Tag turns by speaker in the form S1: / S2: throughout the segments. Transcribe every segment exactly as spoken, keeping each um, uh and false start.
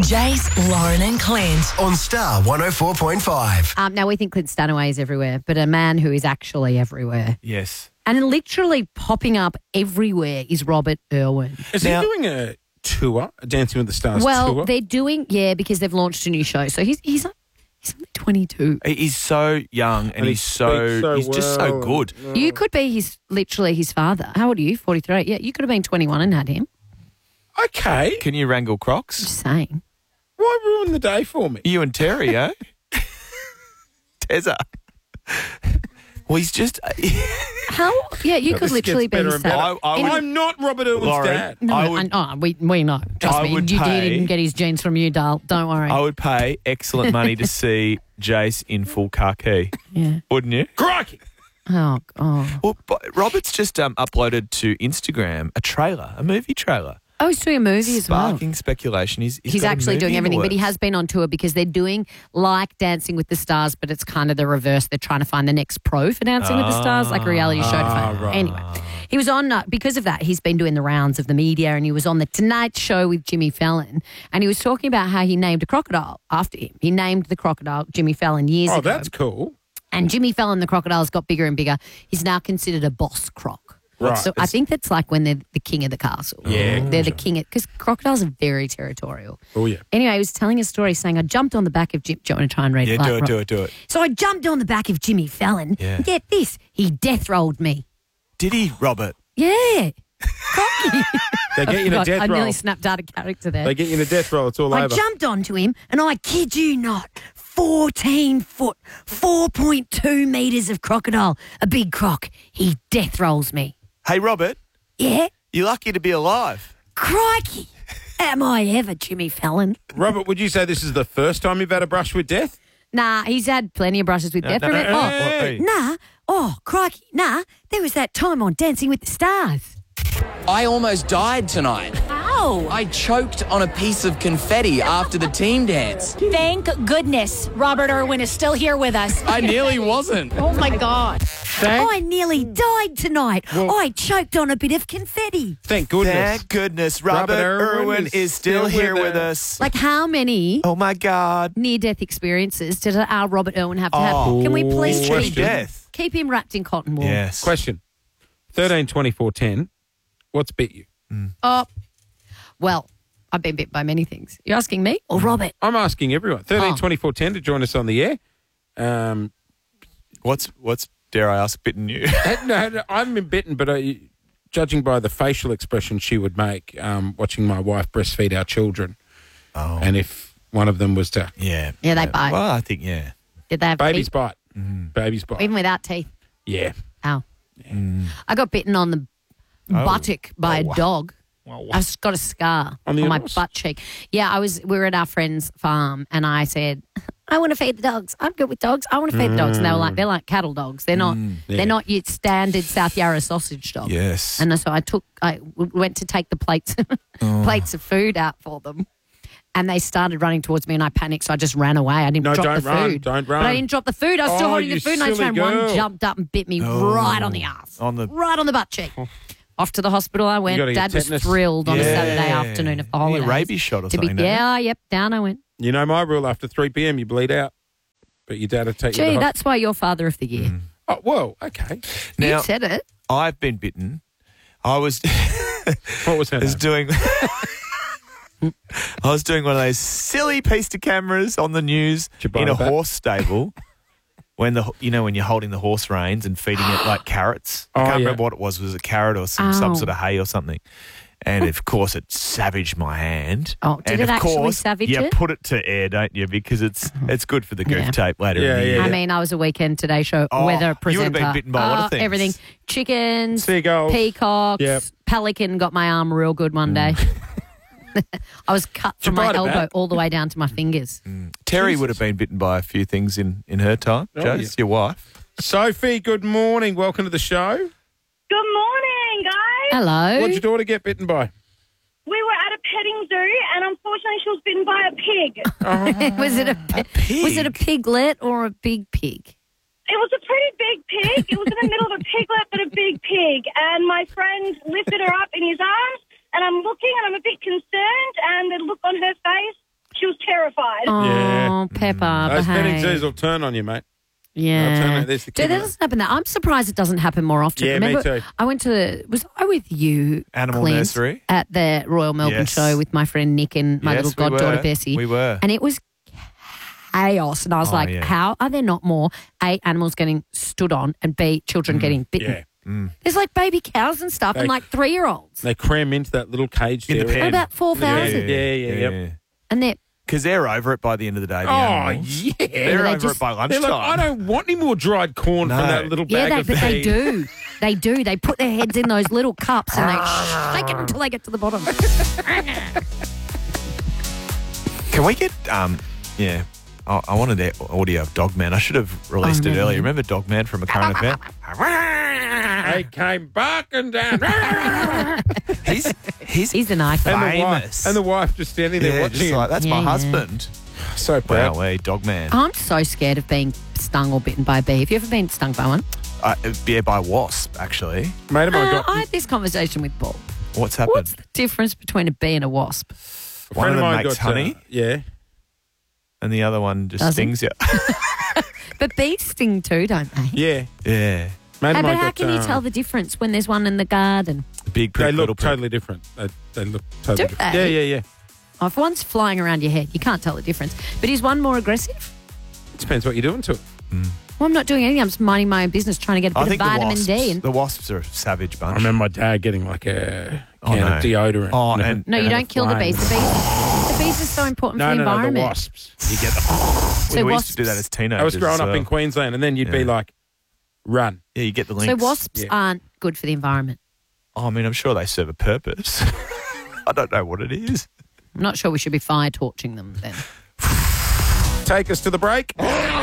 S1: Jace, Lauren and Clint
S2: on Star one oh four point five.
S3: Um, now, we think Clint Stanaway is everywhere, but a man who is actually everywhere
S4: Yes.
S3: and literally popping up everywhere is Robert Irwin.
S5: Is
S4: Now-
S5: he doing a tour, a Dancing with the Stars
S3: Well,
S5: tour?
S3: they're doing, yeah, because they've launched a new show. So he's he's, he's only twenty-two.
S4: He's so young and,
S5: And he
S4: he's so,
S5: speaks so
S4: he's just so
S5: well.
S4: good.
S3: You could be his literally his father. How old are you? forty-three. Yeah, you could have been twenty-one and had him.
S5: Okay.
S4: Can you wrangle Crocs?
S3: Just saying.
S5: Why ruin the day for me?
S4: You and Terry, eh? Tezza. Well, he's just...
S3: How? Yeah, you could
S5: This
S3: literally
S5: gets
S3: be
S5: better
S3: his
S5: and better.
S3: son.
S4: I- I would-
S5: I'm not Robert Irwin's
S4: Lauren,
S5: dad.
S3: No,
S4: I would-
S3: I, oh, we we know. Trust
S4: I
S3: me,
S4: would
S3: you
S4: pay-
S3: didn't get his genes from you, doll. Don't worry.
S4: I would pay excellent money to see Jace in full khaki.
S3: yeah.
S4: Wouldn't you?
S5: Crikey!
S3: Oh, oh.
S4: Well, but Robert's just um, uploaded to Instagram a trailer, a movie trailer.
S3: Oh, he's doing a movie as well.
S4: Sparking speculation. He's, he's,
S3: He's
S4: got a
S3: actually
S4: movie
S3: doing
S4: in the
S3: everything, but he
S4: works.
S3: has been on tour because they're doing like Dancing with the Stars, but it's kind of the reverse. They're trying to find the next pro for Dancing with the Stars, like a reality show. To find.
S5: right.
S3: Anyway, he was on, uh, because of that, he's been doing the rounds of the media and he was on the Tonight Show with Jimmy Fallon and he was talking about how he named a crocodile after him. He named the crocodile Jimmy Fallon years
S5: Oh,
S3: ago.
S5: that's cool.
S3: And Jimmy Fallon, the crocodile's got bigger and bigger. He's now considered a boss croc.
S5: Right.
S3: So I think that's like when they're the king of the castle.
S5: Yeah,
S3: They're the king, because crocodiles are very territorial.
S5: Oh, yeah.
S3: Anyway, he was telling a story saying, I jumped on the back of Jim. Do you want to try and read
S4: Yeah,
S3: it? like
S4: do it,
S3: Rob?
S4: do it, do it.
S3: So I jumped on the back of Jimmy Fallon.
S4: Yeah.
S3: And get this, he death rolled me.
S4: Did he, Robert?
S3: Yeah. Cocky.
S5: They get you in a
S3: God,
S5: death
S3: I
S5: roll.
S3: nearly snapped out of character there.
S5: They get you in a death roll. It's all
S3: I
S5: over.
S3: jumped onto him and I kid you not, fourteen foot, four point two metres of crocodile, a big croc. He death rolls me.
S4: Hey, Robert,
S3: Yeah.
S4: you're lucky to be alive.
S3: Crikey. Am I ever, Jimmy Fallon?
S5: Robert, would you say this is the first time you've had a brush with death?
S3: Nah, he's had plenty of brushes with
S4: No,
S3: death.
S4: no,
S3: Remember-
S4: no,
S3: oh,
S4: no, hey.
S3: nah. Oh, crikey. Nah, there was that time on Dancing with the Stars.
S6: I almost died tonight.
S3: Ow.
S6: I choked on a piece of confetti after the team dance.
S7: Thank goodness Robert Irwin is still here with us.
S6: I nearly wasn't.
S7: Oh, my God.
S3: I nearly died tonight. I choked on a bit of confetti.
S5: Thank goodness.
S4: Thank goodness Robert,
S5: Robert Irwin
S4: Irwin
S5: is
S4: is still,
S5: still
S4: here
S5: with
S4: with
S5: us.
S4: us.
S3: Like, how many
S4: Oh, my God.
S3: near-death experiences did our Robert Irwin have to have?
S4: Oh.
S3: Can we please
S5: Ooh,
S3: keep,
S5: question.
S4: Death.
S3: keep him wrapped in cotton wool?
S4: Yes.
S5: Question. thirteen twenty-four ten. What's bit you?
S3: Oh, well, I've been bit by many things. You're asking me or Robert?
S5: I'm asking everyone. thirteen
S3: Oh.
S5: twenty-four ten to join us on the air. Um,
S4: What's, what's dare I ask, bitten you?
S5: no, no, I haven't been bitten, but I, judging by the facial expression she would make um, watching my wife breastfeed our children,
S4: Oh.
S5: and if one of them was to...
S4: Yeah.
S3: Yeah, they bite.
S4: Well, I think, yeah.
S3: Did they have
S5: Babies
S3: teeth?
S5: bite. Babies bite.
S3: Even without teeth?
S5: Yeah.
S3: Ow. I got bitten on the buttock by a dog. I've got a scar
S5: On
S3: on,
S5: the
S3: my
S5: anus?
S3: butt cheek. Yeah, I was. We were at our friend's farm, and I said, "I want to feed the dogs. I'm good with dogs. I want to feed the dogs." And they were like, "They're like cattle dogs. They're not.
S5: yeah.
S3: They're not your standard South Yarra sausage dog."
S4: Yes.
S3: And so I took. I w- went to take the plates, plates of food out for them. And they started running towards me, and I panicked, so I just ran away. I didn't
S5: No,
S3: drop
S5: don't
S3: the
S5: run,
S3: food.
S5: don't
S3: But I
S5: run.
S3: didn't drop the food. I was still
S5: Oh,
S3: holding
S5: you
S3: the food, and I just
S5: silly
S3: ran.
S5: girl.
S3: One jumped up and bit me right on the ass,
S4: On the-
S3: right on the butt cheek. Off to the hospital I went.
S5: gotta get
S3: Dad was
S5: tetanus.
S3: thrilled on a
S4: Yeah.
S3: Saturday afternoon of the
S4: You need a
S3: holidays.
S4: rabies shot or
S3: to be,
S4: something, don't you?
S3: Yeah, yep, down I went.
S5: You know my rule, after three p.m. you bleed out. But your dad would take you to
S3: Gee,
S5: the
S3: that's why you're father of the year.
S4: Mm.
S5: Oh, whoa, okay.
S3: You
S4: Now,
S3: said it.
S4: I've been bitten. I was...
S5: What was her
S4: was
S5: name?
S4: doing. I was doing one of those silly piece of cameras on the news
S5: Did you buy
S4: in a
S5: it back?
S4: horse stable. When the you know when you're holding the horse reins and feeding it like carrots. I
S5: Oh,
S4: can't
S5: yeah.
S4: remember what it was. Was it a carrot or some, some
S3: Ow.
S4: sort of hay or something? And of course, it savaged my hand.
S3: Oh, did
S4: and
S3: it
S4: of
S3: actually
S4: course,
S3: savage
S4: you
S3: it?
S4: put it to air, don't you? Because it's it's good for the goof
S3: Yeah.
S4: tape later
S5: Yeah,
S4: in the
S5: yeah,
S4: year.
S3: I mean, I was a weekend Today Show
S4: Oh,
S3: weather
S4: you would
S3: presenter.
S4: have been bitten by a lot of
S3: Oh,
S4: things.
S3: Everything. Chickens,
S5: Seagulls.
S3: peacocks,
S5: Yep.
S3: pelican got my arm real good one day. I was cut
S5: Did you
S3: from my
S5: bite it
S3: elbow
S5: back?
S3: all the way down to my fingers.
S4: Terry would have been bitten by a few things in, in her time.
S5: Oh,
S4: Joe,
S5: yeah.
S4: your wife.
S5: Sophie, good morning. Welcome to the show.
S8: Good morning, guys.
S3: Hello.
S5: What did your daughter get bitten by?
S8: We were at a petting zoo, and unfortunately, she was bitten by a pig.
S3: was it a, pi-
S4: pig?
S3: was it a piglet or a big pig?
S8: It was a pretty big pig. It was in the middle of a piglet, but a big pig. And my friend lifted her up in his arms, and I'm looking, and I'm a bit concerned. And the look on her face, outside.
S3: Oh,
S5: Yeah.
S3: Pepper,
S5: Those petting
S3: behave.
S5: zoos will turn on you, mate. I'll
S3: Yeah.
S5: turn it- there's the
S3: Dude,
S5: kid
S3: that
S5: in it.
S3: doesn't happen. That I'm surprised it doesn't happen more often.
S5: Yeah, me
S3: Remember,
S5: too.
S3: I went to, was I with you,
S4: Animal
S3: Clint,
S4: Nursery?
S3: at the Royal Melbourne
S4: Yes.
S3: show with my friend Nick and my
S4: Yes,
S3: little
S4: we
S3: goddaughter
S4: were.
S3: Bessie.
S4: We were.
S3: And it was chaos. And I was
S4: Oh,
S3: like,
S4: yeah.
S3: how are there not more A, animals getting stood on, and B, children getting bitten?
S5: Yeah.
S3: There's like baby cows and stuff and
S5: They-
S3: like three year olds.
S5: They cram into that little cage
S4: In the
S5: there.
S4: pen.
S3: What about four thousand?
S5: Yeah, yeah, yeah.
S3: And they're,
S4: Because they're over it by the end of the day. The
S5: Oh,
S4: animals.
S5: yeah.
S4: They're
S3: they
S4: over
S3: just-
S4: it by
S5: They're
S4: lunchtime.
S5: like, I don't want any more dried corn
S4: No.
S5: from that little
S3: yeah,
S5: bag
S3: they,
S5: of
S3: but they
S5: feed.
S3: do. They do. They put their heads in those little cups and they shake it until they get to the bottom.
S4: Can we get, um, yeah, I, I wanted the audio of Dogman. I should have released
S3: Oh,
S4: it
S3: man.
S4: earlier. Remember Dogman from A Current Affair?
S5: They came barking down.
S4: he's, he's,
S3: He's an icon.
S5: and, the wife,
S4: famous.
S5: and the wife just standing there
S4: yeah,
S5: watching
S4: just
S5: him.
S4: like, that's my
S3: Yeah, yeah.
S4: husband.
S5: So proud.
S4: Wow, hey, Dogman.
S3: I'm so scared of being stung or bitten by a bee. Have you ever been stung by one?
S4: Uh, yeah, by wasp, actually.
S5: Mate of mine
S3: Uh,
S5: got,
S3: I had this conversation with Paul.
S4: What's happened?
S3: What's the difference between a bee and a wasp?
S5: a
S4: One
S5: friend
S4: of them
S5: mine
S4: makes
S5: got, uh,
S4: honey,
S5: yeah.
S4: and the other one just
S3: Doesn't.
S4: stings you.
S3: But bees sting too, don't they?
S5: Yeah.
S4: yeah.
S5: Mate
S3: Hey,
S5: of
S3: but
S5: mine
S3: how
S5: got,
S3: can you
S5: uh,
S3: tell the difference when there's one in the garden?
S4: Big prick,
S5: They
S4: little
S5: look
S4: prick.
S5: totally different. They, they look totally
S3: Do
S5: different.
S3: they?
S5: Yeah, yeah, yeah.
S3: Oh, if one's flying around your head, you can't tell the difference. But is one more aggressive?
S5: Depends what you're doing to it.
S3: Well, I'm not doing anything. I'm just minding my own business, trying to get a
S4: I
S3: bit of
S4: think the
S3: vitamin
S4: wasps,
S3: D. And
S4: the wasps are a savage bunch.
S5: I remember my dad getting like a
S4: Oh,
S5: can
S4: no.
S5: of deodorant.
S4: Oh,
S5: a-
S4: and-
S3: no, you
S5: and a
S3: don't kill the
S5: flame.
S3: bees. The bees, the bees are so important
S5: No,
S3: for the
S5: no, no, the
S3: environment.
S5: wasps. You get them.
S3: So
S4: we
S3: wasps,
S4: used to do that as teenagers.
S5: I was growing
S4: as
S5: up
S4: well.
S5: in Queensland, and then you'd be
S4: Yeah.
S5: like, run.
S4: Yeah, you get the
S3: so
S4: links.
S3: wasps
S5: Yeah.
S3: aren't good for the environment.
S4: Oh, I mean, I'm sure they serve a purpose. I don't know what it is.
S3: I'm not sure we should be fire torching them then.
S5: Take us to the break.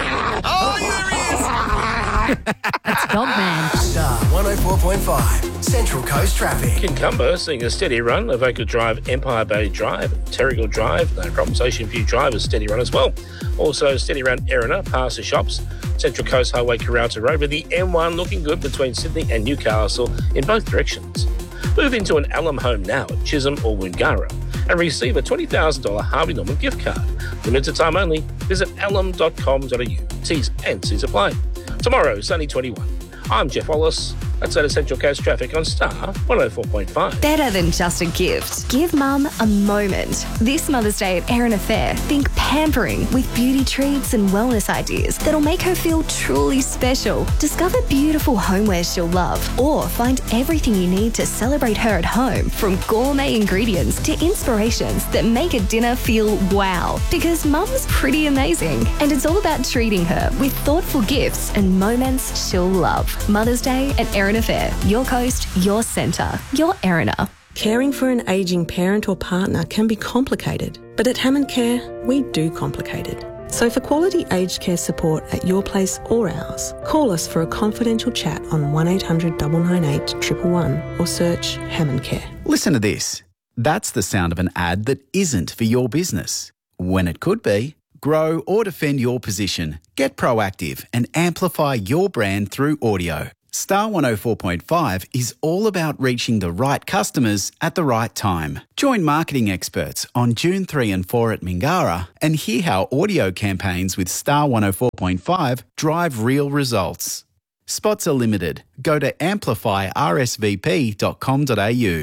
S3: That's Dogman.
S2: Star one oh four point five. Central Coast Traffic.
S9: Kincumber seeing a steady run. Avoca Drive, Empire Bay Drive, Terrigal Drive, no problems. Ocean View Drive a steady run as well. Also steady run Erina, past the shops. Central Coast Highway, Carralta Road, with the M one looking good between Sydney and Newcastle in both directions. Move into an Alum home now at Chisholm or Woongarra and receive a twenty thousand dollars Harvey Norman gift card. Limited time only. Visit alum dot com dot a u. T's and C's apply. Tomorrow, sunny twenty-one. I'm Jeff Wallace. That's out of Central Coast Traffic on Star one oh four point five.
S10: Better than just a gift. Give Mum a moment. This Mother's Day at Erin Affair, think pampering with beauty treats and wellness ideas that'll make her feel truly special. Discover beautiful homewares she'll love, or find everything you need to celebrate her at home, from gourmet ingredients to inspirations that make a dinner feel wow. Because Mum's pretty amazing, and it's all about treating her with thoughtful gifts and moments she'll love. Mother's Day at Erin Affair. Your coast, your centre, your Erina.
S11: Caring for an ageing parent or partner can be complicated, but at Hammond Care, we do complicate it. So for quality aged care support at your place or ours, call us for a confidential chat on one eight hundred nine nine eight one one one or search Hammond Care.
S12: Listen to this. That's the sound of an ad that isn't for your business, when it could be. Grow or defend your position. Get proactive and amplify your brand through audio. Star one oh four point five is all about reaching the right customers at the right time. Join marketing experts on June third and fourth at Mingara and hear how audio campaigns with Star one oh four point five drive real results. Spots are limited. Go to amplify r s v p dot com dot a u.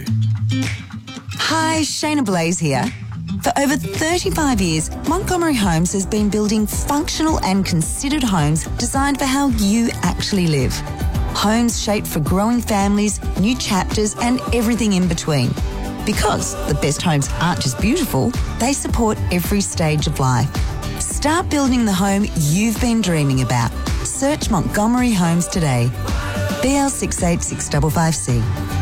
S13: Hi, Shayna Blaze here. For over thirty-five years, Montgomery Homes has been building functional and considered homes designed for how you actually live. Homes shaped for growing families, new chapters, and everything in between. Because the best homes aren't just beautiful, they support every stage of life. Start building the home you've been dreaming about. Search Montgomery Homes today. B L six eight six five five C.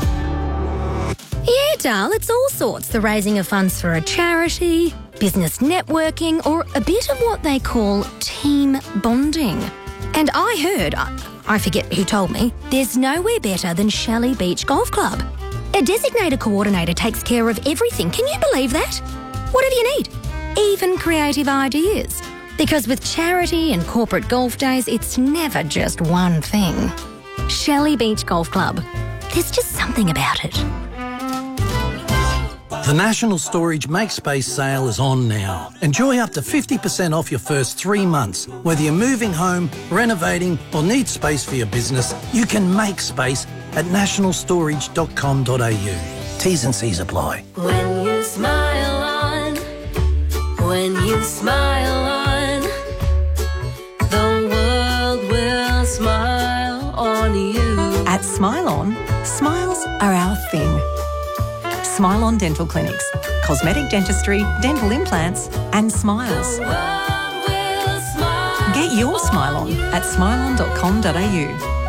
S14: Yeah, Dal, it's all sorts. The raising of funds for a charity, business networking, or a bit of what they call team bonding. And I heard, I, I forget who told me, there's nowhere better than Shelley Beach Golf Club. A designated coordinator takes care of everything. Can you believe that? Whatever you need, even creative ideas. Because with charity and corporate golf days, it's never just one thing. Shelley Beach Golf Club. There's just something about it.
S15: The National Storage Make Space sale is on now. Enjoy up to fifty percent off your first three months. Whether you're moving home, renovating or need space for your business, you can make space at national storage dot com dot a u. T's and C's apply.
S16: When you smile on, when you smile on, the world will smile on you.
S17: At Smile On, smiles are our thing. Smile On Dental Clinics, cosmetic dentistry, dental implants and smiles. Get your smile on at smile on dot com dot a u.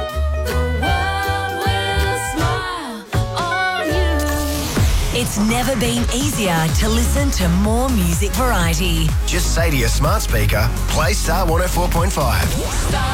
S1: It's never been easier to listen to more music variety.
S2: Just say to your smart speaker, play Star one oh four point five.
S16: Star